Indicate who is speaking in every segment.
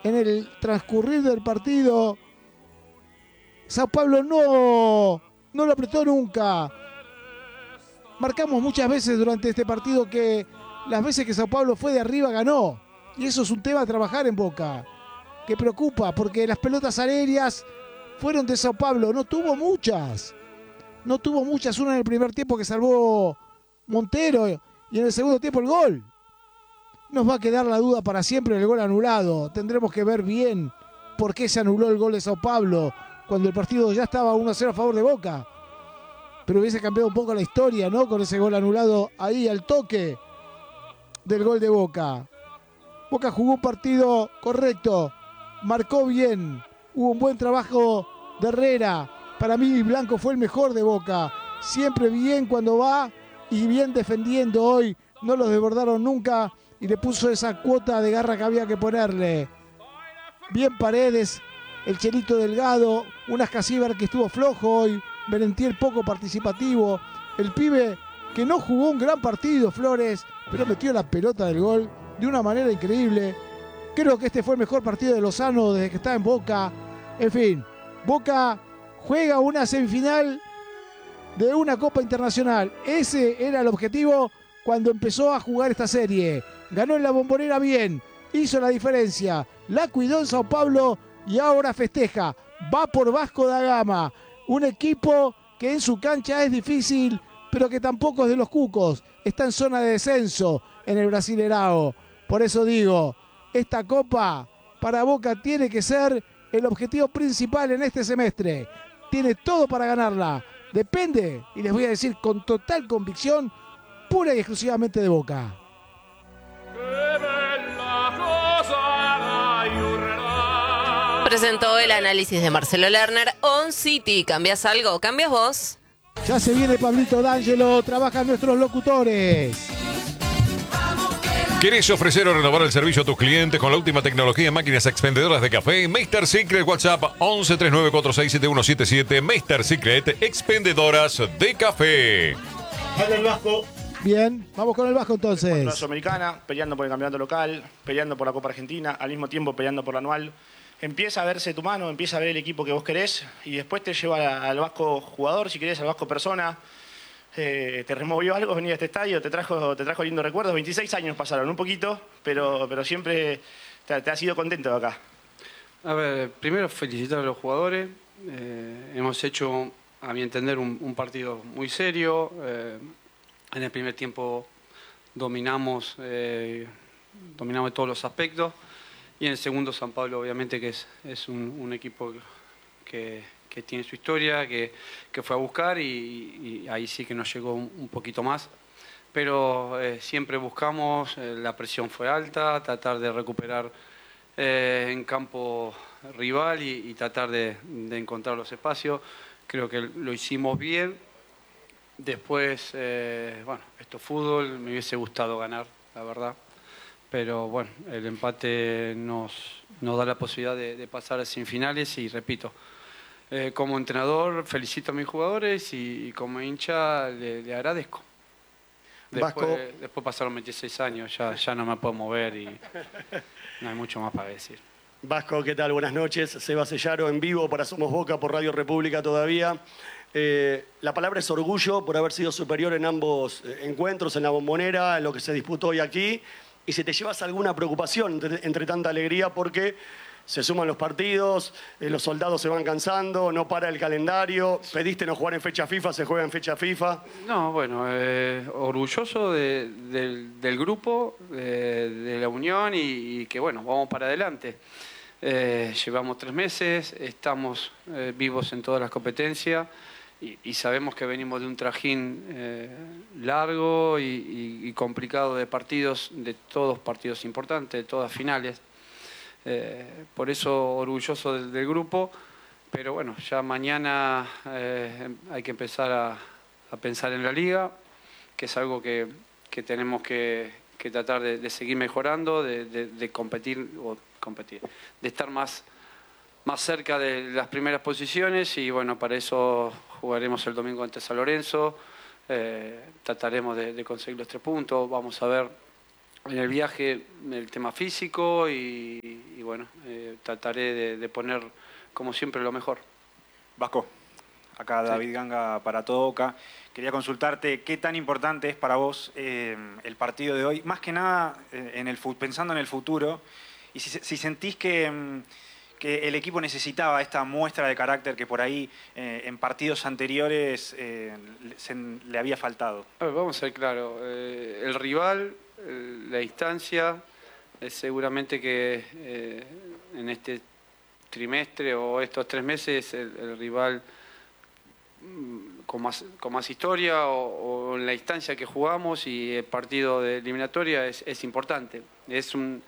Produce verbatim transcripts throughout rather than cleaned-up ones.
Speaker 1: en el transcurrir del partido. Sao Paulo no, no lo apretó nunca. Marcamos muchas veces durante este partido que las veces que Sao Paulo fue de arriba ganó. Y eso es un tema a trabajar en Boca, que preocupa, porque las pelotas aéreas fueron de Sao Paulo. No tuvo muchas. No tuvo muchas. Una en el primer tiempo que salvó Montero y en el segundo tiempo el gol. Nos va a quedar la duda para siempre del gol anulado. Tendremos que ver bien por qué se anuló el gol de Sao Paulo cuando el partido ya estaba uno a cero a favor de Boca. Pero hubiese cambiado un poco la historia, ¿no? Con ese gol anulado ahí al toque del gol de Boca. Boca jugó un partido correcto, marcó bien, hubo un buen trabajo de Herrera. Para mí Blanco fue el mejor de Boca. Siempre bien cuando va y bien defendiendo. Hoy no los desbordaron nunca y le puso esa cuota de garra que había que ponerle. Bien Paredes, el Chelito Delgado, un Ascasíbar que estuvo flojo hoy, Merentiel poco participativo, el pibe que no jugó un gran partido, Flores, pero metió la pelota del gol de una manera increíble. Creo que este fue el mejor partido de Lozano desde que está en Boca. En fin, Boca juega una semifinal de una Copa Internacional. Ese era el objetivo cuando empezó a jugar esta serie. Ganó en la Bombonera bien, hizo la diferencia, la cuidó en Sao Paulo y ahora festeja. Va por Vasco da Gama, un equipo que en su cancha es difícil, pero que tampoco es de los cucos. Está en zona de descenso en el Brasileirao. Por eso digo, esta Copa para Boca tiene que ser el objetivo principal en este semestre. Tiene todo para ganarla. Depende, y les voy a decir con total convicción, pura y exclusivamente de Boca.
Speaker 2: Presentó el análisis de Marcelo Lerner. On City, ¿cambias algo? ¿Cambias vos?
Speaker 1: Ya se viene Pablito D'Angelo, trabajan nuestros locutores.
Speaker 3: ¿Querés ofrecer o renovar el servicio a tus clientes con la última tecnología en máquinas expendedoras de café? Mister Secret, WhatsApp once treinta y nueve cuarenta y seis setenta y uno setenta y siete. Mister Secret, expendedoras de café.
Speaker 4: Habla el Vasco.
Speaker 1: Bien, vamos con el Vasco entonces.
Speaker 4: La Sudamericana, peleando por el campeonato local, peleando por la Copa Argentina, al mismo tiempo peleando por la anual. Empieza a verse tu mano, empieza a ver el equipo que vos querés y después te lleva al Vasco jugador, si querés, al Vasco persona. Eh, te removió algo venir a este estadio, te trajo, te trajo lindos recuerdos. veintiséis años pasaron, un poquito, pero, pero siempre te, te has ido contento de acá.
Speaker 5: A ver, primero felicitar a los jugadores. Eh, hemos hecho, a mi entender, un, un partido muy serio. Eh, en el primer tiempo dominamos, eh, dominamos todos los aspectos. Y en el segundo, San Pablo, obviamente, que es, es un, un equipo que, que tiene su historia, que, que fue a buscar y, y ahí sí que nos llegó un, un poquito más. Pero eh, siempre buscamos, eh, la presión fue alta, tratar de recuperar eh, en campo rival y, y tratar de, de encontrar los espacios. Creo que lo hicimos bien. Después, eh, bueno, esto es fútbol, me hubiese gustado ganar, la verdad. Pero bueno, el empate nos, nos da la posibilidad de, de pasar a semifinales y repito, eh, como entrenador felicito a mis jugadores y, y como hincha le, le agradezco. Después,
Speaker 4: Vasco.
Speaker 5: después pasaron veintiséis años, ya, ya no me puedo mover y no hay mucho más para decir.
Speaker 4: Vasco, ¿qué tal? Buenas noches. Seba Sellaro en vivo para Somos Boca por Radio República todavía. Eh, la palabra es orgullo por haber sido superior en ambos encuentros, en la Bombonera, en lo que se disputó hoy aquí. Y si te llevas alguna preocupación entre, entre tanta alegría porque se suman los partidos, eh, los soldados se van cansando, no para el calendario, pediste no jugar en fecha FIFA, se juega en fecha FIFA.
Speaker 5: No, bueno, eh, orgulloso de, del, del grupo, de, de la unión y, y que bueno, vamos para adelante. Eh, llevamos tres meses, estamos eh, vivos en todas las competencias. Y, y sabemos que venimos de un trajín eh, largo y, y, y complicado de partidos, de todos partidos importantes, de todas finales. Eh, por eso orgulloso del, del grupo, pero bueno, ya mañana eh, hay que empezar a, a pensar en la liga, que es algo que, que tenemos que, que tratar de, de seguir mejorando, de, de, de competir, o competir, de estar más, más cerca de las primeras posiciones y bueno, para eso jugaremos el domingo ante San Lorenzo, eh, trataremos de, de conseguir los tres puntos, vamos a ver en el viaje el tema físico y, y bueno, bueno, eh, trataré de, de poner, como siempre, lo mejor.
Speaker 6: Vasco, acá David
Speaker 5: Sí.
Speaker 6: Ganga para Todo Boca. Quería consultarte qué tan importante es para vos eh, el partido de hoy, más que nada eh, en el, pensando en el futuro, y si, si sentís que, que el equipo necesitaba esta muestra de carácter que por ahí eh, en partidos anteriores eh, se, le había faltado.
Speaker 5: A ver, vamos a ser claros, eh, el rival, eh, la instancia, eh, seguramente que eh, en este trimestre o estos tres meses el, el rival con más, con más historia o, o en la instancia que jugamos y el partido de eliminatoria es, es importante. Es un,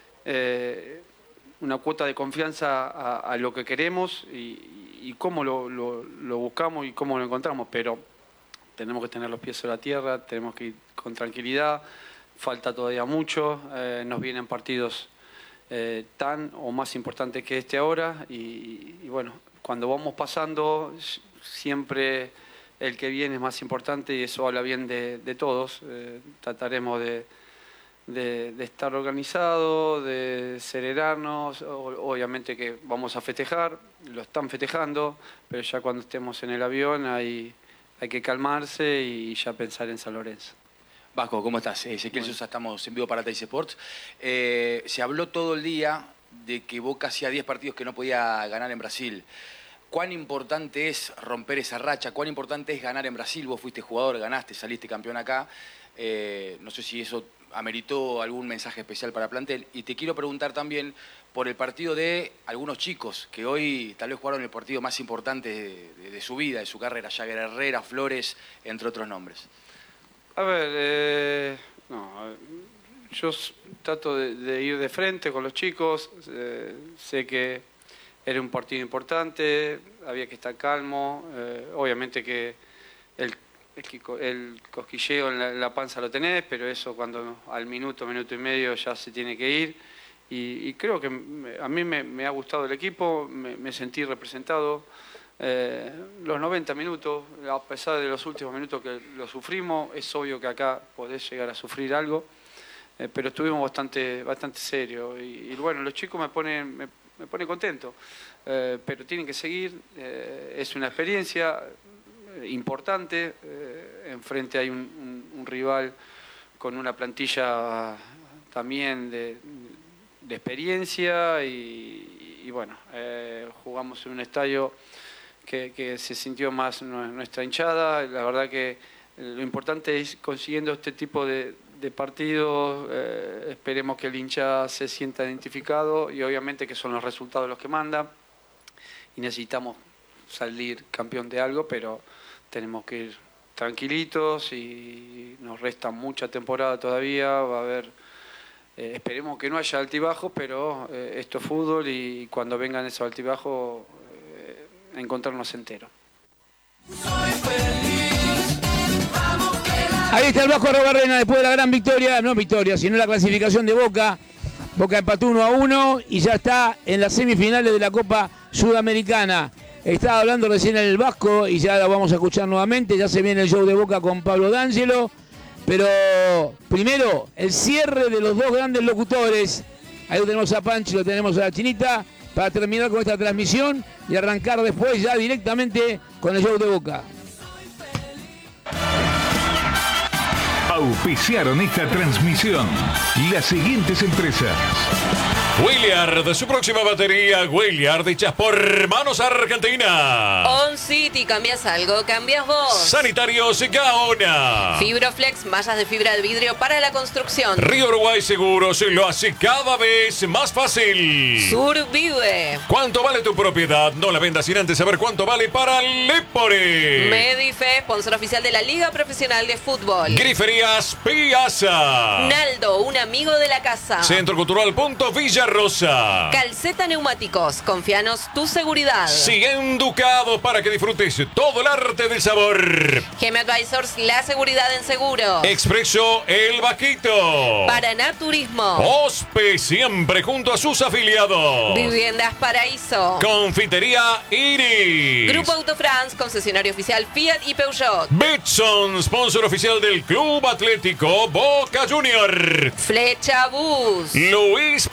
Speaker 5: eh, una cuota de confianza a, a lo que queremos y, y cómo lo, lo, lo buscamos y cómo lo encontramos, pero tenemos que tener los pies sobre la tierra, tenemos que ir con tranquilidad, falta todavía mucho, eh, nos vienen partidos eh, tan o más importantes que este ahora y, y bueno, cuando vamos pasando siempre el que viene es más importante y eso habla bien de, de todos. Eh, trataremos de, de, de estar organizados, de serenarnos, o, obviamente que vamos a festejar, lo están festejando, pero ya cuando estemos en el avión hay, hay que calmarse y ya pensar en San Lorenzo.
Speaker 7: Vasco, ¿cómo estás? Ezequiel Sosa, estamos en vivo para Teis Sports. Eh, se habló todo el día de que Boca hacía diez partidos que no podía ganar en Brasil. ¿Cuán importante es romper esa racha? ¿Cuán importante es ganar en Brasil? Vos fuiste jugador, ganaste, saliste campeón acá. Eh, no sé si eso ameritó algún mensaje especial para plantel. Y te quiero preguntar también por el partido de algunos chicos que hoy tal vez jugaron el partido más importante de, de, de su vida, de su carrera. Jagger Herrera, Flores, entre otros nombres.
Speaker 5: A ver, eh, no, yo trato de, de ir de frente con los chicos. Eh, sé que era un partido importante, había que estar calmo, eh, obviamente que el, el, el cosquilleo en la, en la panza lo tenés, pero eso cuando al minuto, minuto y medio ya se tiene que ir. Y, y creo que a mí me, me ha gustado el equipo, me, me sentí representado. Eh, los noventa minutos, a pesar de los últimos minutos que lo sufrimos, es obvio que acá podés llegar a sufrir algo, eh, pero estuvimos bastante, bastante serios. Y, y bueno, los chicos me ponen... Me, me pone contento, eh, pero tienen que seguir, eh, es una experiencia importante, eh, enfrente hay un, un, un rival con una plantilla también de, de experiencia y, y bueno, eh, jugamos en un estadio que, que se sintió más nuestra hinchada, la verdad que lo importante es consiguiendo este tipo de de partidos, eh, esperemos que el hincha se sienta identificado y obviamente que son los resultados los que mandan y necesitamos salir campeón de algo, pero tenemos que ir tranquilitos y nos resta mucha temporada todavía, va a haber, eh, esperemos que no haya altibajos, pero eh, esto es fútbol y cuando vengan esos altibajos eh, encontrarnos enteros.
Speaker 8: Soy feliz, vamos.
Speaker 1: Ahí está el Vasco Arrobarrena después de la gran victoria, no victoria, sino la clasificación de Boca. Boca empató uno a uno y ya está en las semifinales de la Copa Sudamericana. Estaba hablando recién el Vasco y ya lo vamos a escuchar nuevamente. Ya se viene el show de Boca con Pablo D'Angelo. Pero primero, el cierre de los dos grandes locutores. Ahí lo tenemos a Panchi, lo tenemos a la Chinita, para terminar con esta transmisión y arrancar después ya directamente con el show de Boca.
Speaker 9: Auspiciaron esta transmisión las siguientes empresas.
Speaker 3: Williard, su próxima batería, Williard, hechas por Manos Argentina.
Speaker 2: On City, cambias algo, cambias vos.
Speaker 3: Sanitarios Gaona.
Speaker 2: Fibroflex, mallas de fibra de vidrio para la construcción.
Speaker 3: Río Uruguay Seguros lo hace cada vez más fácil.
Speaker 2: Survive.
Speaker 3: ¿Cuánto vale tu propiedad? No la vendas sin antes saber cuánto vale para Lepore.
Speaker 2: Medife, sponsor oficial de la Liga Profesional de Fútbol.
Speaker 3: Griferías Piazza.
Speaker 2: Naldo, un amigo de la casa.
Speaker 3: Centro Cultural Punto Villa Rosa.
Speaker 2: Calceta Neumáticos, confianos tu seguridad.
Speaker 3: Cien ducados para que disfrutes todo el arte del sabor.
Speaker 2: G M Advisors, la seguridad en seguro.
Speaker 3: Expreso El Vaquito.
Speaker 2: Paraná Turismo.
Speaker 3: Ospe, siempre junto a sus afiliados.
Speaker 2: Viviendas Paraíso.
Speaker 3: Confitería Iris.
Speaker 2: Grupo Autofrance, concesionario oficial Fiat y Peugeot.
Speaker 3: Betson, sponsor oficial del Club Atlético Boca Junior.
Speaker 2: Flecha Bus.
Speaker 3: Luis Pandol,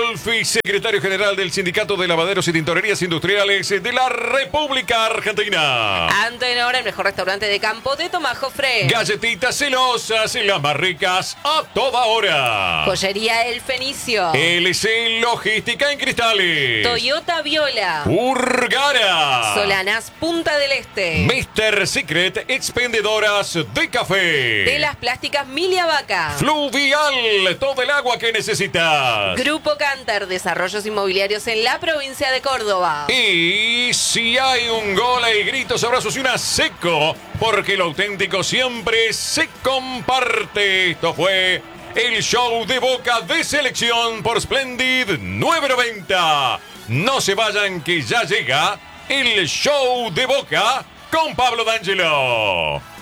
Speaker 3: Adolfi, secretario general del Sindicato de Lavaderos y Tintorerías Industriales de la República Argentina.
Speaker 2: Antenor, el mejor restaurante de campo de Tomás Jofré.
Speaker 3: Galletitas celosas, las más ricas a toda hora.
Speaker 2: Joyería El Fenicio.
Speaker 3: L C Logística en Cristales.
Speaker 2: Toyota Viola.
Speaker 3: Urgara.
Speaker 2: Solanas Punta del Este.
Speaker 3: mister Secret, expendedoras de café.
Speaker 2: Telas Plásticas Milia Vaca.
Speaker 3: Fluvial, todo el agua que necesitas.
Speaker 2: Grupo Cantar, desarrollos inmobiliarios en la provincia de Córdoba.
Speaker 3: Y si hay un gol hay gritos, abrazos y una seco, porque lo auténtico siempre se comparte. Esto fue el show de Boca de Selección por Splendid nueve noventa. No se vayan que ya llega el show de Boca con Pablo D'Angelo.